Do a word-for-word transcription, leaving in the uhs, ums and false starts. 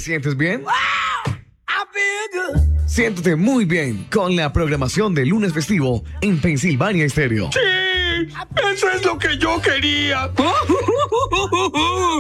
sientes bien? Siéntete muy bien con la programación de lunes festivo en Pensilvania Estéreo. ¡Sí! ¡Eso es lo que yo quería!